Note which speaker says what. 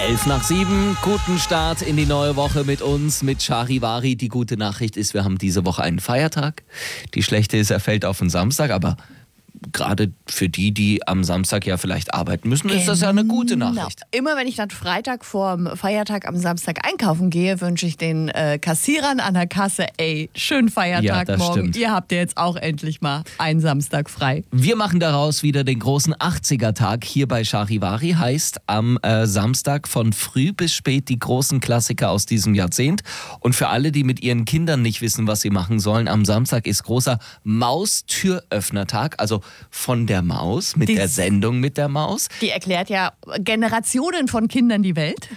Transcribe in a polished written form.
Speaker 1: 6:11, guten Start in die neue Woche mit uns, mit Charivari. Die gute Nachricht ist, wir haben diese Woche einen Feiertag. Die schlechte ist, er fällt auf den Samstag, aber gerade für die am Samstag ja vielleicht arbeiten müssen, ist das ja eine gute Nachricht.
Speaker 2: Immer wenn ich dann Freitag vorm Feiertag am Samstag einkaufen gehe, wünsche ich den Kassierern an der Kasse, schönen Feiertag
Speaker 1: Ja, das
Speaker 2: morgen.
Speaker 1: stimmt.
Speaker 2: Ihr habt ja jetzt auch endlich mal einen Samstag frei.
Speaker 1: Wir machen daraus wieder den großen 80er-Tag hier bei Charivari. Heißt am Samstag von früh bis spät die großen Klassiker aus diesem Jahrzehnt. Und für alle, die mit ihren Kindern nicht wissen, was sie machen sollen, am Samstag ist großer Maustüröffnertag. Also von der Maus, mit der Sendung mit der Maus.
Speaker 2: Die erklärt ja Generationen von Kindern die Welt.